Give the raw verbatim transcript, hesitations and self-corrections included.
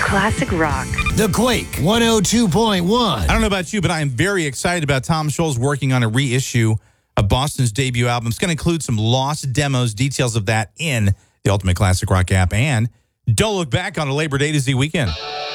Classic rock. The Quake one oh two point one. I don't know about you, but I am very excited about Tom Scholz working on a reissue of Boston's debut album. It's going to include some lost demos, details of that in the Ultimate Classic Rock app. And don't look back on a Labor Day to Z weekend.